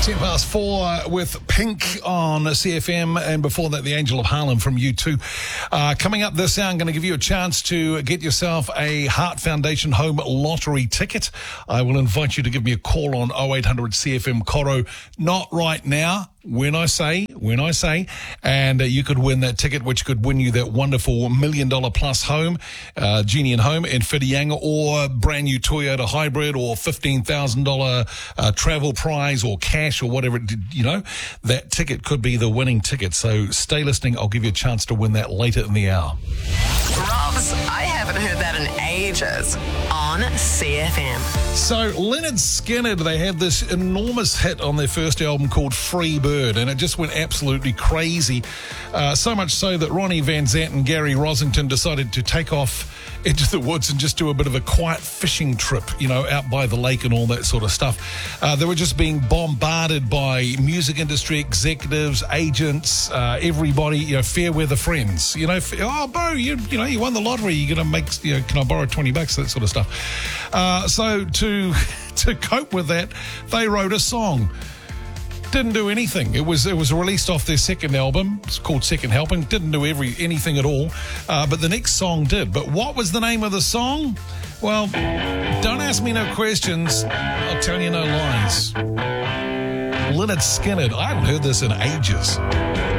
10 past 4 with Pink on CFM, and before that, The Angel of Harlem from U2. Coming up this hour, I'm going to give you a chance to get yourself a Heart Foundation Home Lottery ticket. I will invite you to give me a call on 0800 CFM Coro. Not right now. When I say, and you could win that ticket, which could win you that wonderful $1 million plus home, Genie and Home in Whitianga, or brand new Toyota hybrid, or $15,000 travel prize, or cash, or whatever. That ticket could be the winning ticket. So stay listening. I'll give you a chance to win that later in the hour. Robs, I haven't heard that in ages on CFM. So Lynyrd Skynyrd, they had this enormous hit on their first album called Free Bird, and it just went absolutely crazy. So much so that Ronnie Van Zant and Gary Rossington decided to take off into the woods and just do a bit of a quiet fishing trip, out by the lake and all that sort of stuff. They were just being bombarded by music industry executives, agents, everybody, fair weather friends. Bo, you won the lottery. You're going to make, can I borrow $20? That sort of stuff. So to cope with that, they wrote a song. Didn't do anything. It was released off their second album. It's called Second Helping. Didn't do anything at all. But the next song did. But what was the name of the song? Well, don't ask me no questions. I'll tell you no lies. Lynyrd Skynyrd. I haven't heard this in ages.